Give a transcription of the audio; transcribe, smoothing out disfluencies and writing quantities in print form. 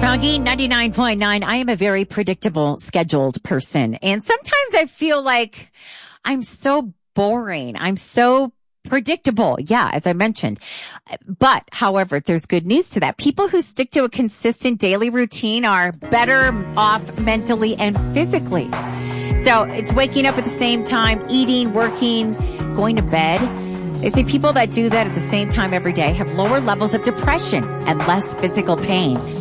Froggy 99.9. I am a very predictable, scheduled person. And sometimes I feel like I'm so boring. I'm so predictable. Yeah, as I mentioned. But however, there's good news to that. People who stick to a consistent daily routine are better off mentally and physically. So it's waking up at the same time, eating, working, going to bed. They say people that do that at the same time every day have lower levels of depression and less physical pain.